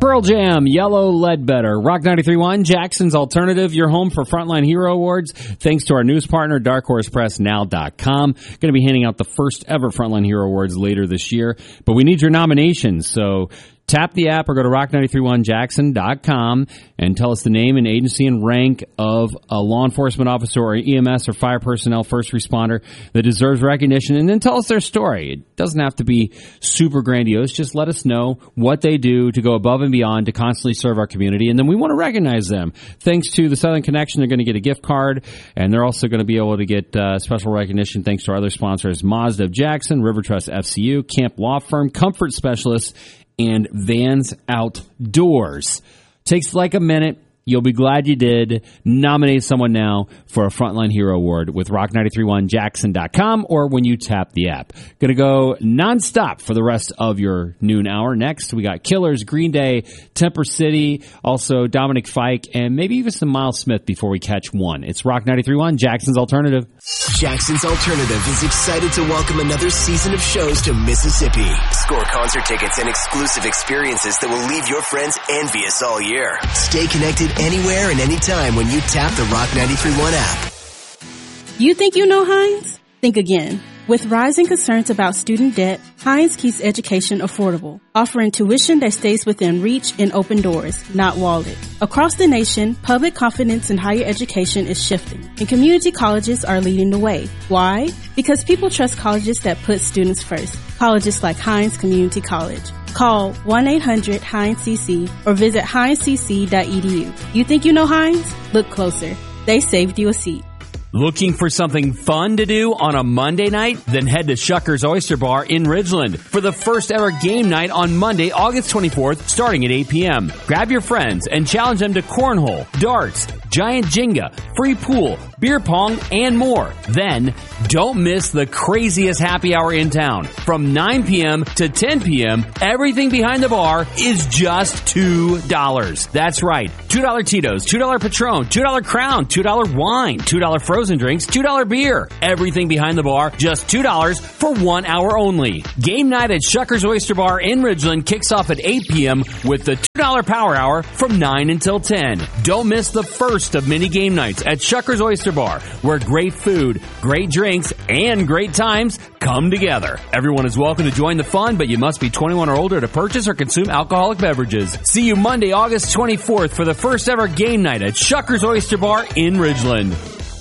Pearl Jam, Yellow Ledbetter, Rock 93.1, Jackson's Alternative, your home for Frontline Hero Awards. Thanks to our news partner, DarkHorsePressNow.com. Going to be handing out the first ever Frontline Hero Awards later this year, but we need your nominations, so tap the app or go to rock931jackson.com and tell us the name and agency and rank of a law enforcement officer or EMS or fire personnel, first responder that deserves recognition, and then tell us their story. It doesn't have to be super grandiose. Just let us know what they do to go above and beyond to constantly serve our community, and then we want to recognize them. Thanks to the Southern Connection, they're going to get a gift card, and they're also going to be able to get special recognition thanks to our other sponsors, Mazda of Jackson, River Trust FCU, Camp Law Firm, Comfort Specialists, and Vans Outdoors. Takes like a minute. You'll be glad you did. Nominate someone now for a Frontline Hero Award with rock931jackson.com or when you tap the app. Going to go nonstop for the rest of your noon hour. Next, we got Killers, Green Day, Temper City, also Dominic Fike, and maybe even some Miles Smith before we catch one. It's Rock 93.1, Jackson's Alternative. Jackson's Alternative is excited to welcome another season of shows to Mississippi. Score concert tickets and exclusive experiences that will leave your friends envious all year. Stay connected anywhere and anytime when you tap the Rock 93.1 app. You think you know Heinz? Think again. With rising concerns about student debt, Heinz keeps education affordable, offering tuition that stays within reach and open doors, not walled. Across the nation, public confidence in higher education is shifting, and community colleges are leading the way. Why? Because people trust colleges that put students first. Colleges like Heinz Community College. Call 1-800-HINZ-CC or visit heinzcc.edu. You think you know Heinz? Look closer. They saved you a seat. Looking for something fun to do on a Monday night? Then head to Shuckers Oyster Bar in Ridgeland for the first ever game night on Monday, August 24th, starting at 8 p.m. Grab your friends and challenge them to cornhole, darts, giant Jenga, free pool, beer pong, and more. Then, don't miss the craziest happy hour in town. From 9 p.m. to 10 p.m., everything behind the bar is just $2. That's right. $2 Tito's, $2 Patron, $2 Crown, $2 wine, $2 frozen drinks, $2 beer. Everything behind the bar, just $2 for 1 hour only. Game night at Shuckers Oyster Bar in Ridgeland kicks off at 8 p.m. with the $2 Power Hour from 9 until 10. Don't miss the first of many game nights at Shuckers Oyster Bar, where great food, great drinks, and great times come together. Everyone is welcome to join the fun, but you must be 21 or older to purchase or consume alcoholic beverages. See you Monday, August 24th for the first ever game night at Shuckers Oyster Bar in Ridgeland.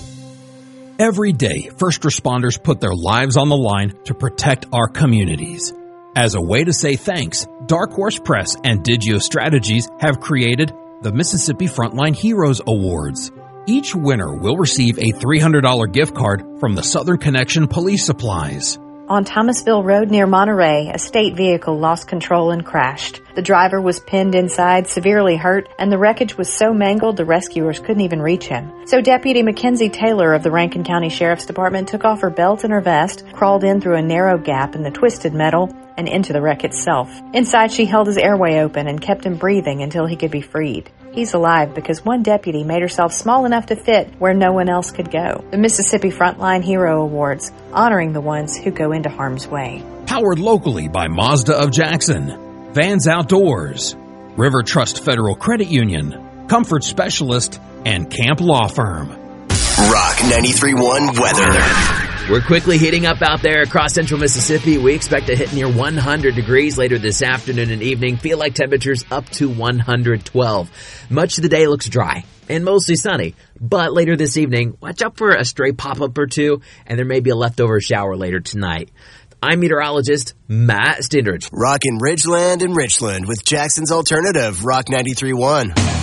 Every day, first responders put their lives on the line to protect our communities. As a way to say thanks, Dark Horse Press and Digio Strategies have created the Mississippi Frontline Heroes Awards. Each winner will receive a $300 gift card from the Southern Connection Police Supplies. On Thomasville Road near Monterey, a state vehicle lost control and crashed. The driver was pinned inside, severely hurt, and the wreckage was so mangled the rescuers couldn't even reach him. So Deputy Mackenzie Taylor of the Rankin County Sheriff's Department took off her belt and her vest, crawled in through a narrow gap in the twisted metal, and into the wreck itself. Inside, she held his airway open and kept him breathing until he could be freed. He's alive because one deputy made herself small enough to fit where no one else could go. The Mississippi Frontline Hero Awards, honoring the ones who go into harm's way. Powered locally by Mazda of Jackson, Vans Outdoors, River Trust Federal Credit Union, Comfort Specialist, and Camp Law Firm. Rock 93.1 weather. We're quickly heating up out there across central Mississippi. We expect to hit near 100 degrees later this afternoon and evening. Feel like temperatures up to 112. Much of the day looks dry and mostly sunny. But later this evening, watch out for a stray pop-up or two, and there may be a leftover shower later tonight. I'm meteorologist Matt Stindridge. Rockin' Ridgeland and Richland with Jackson's Alternative, Rock 93.1.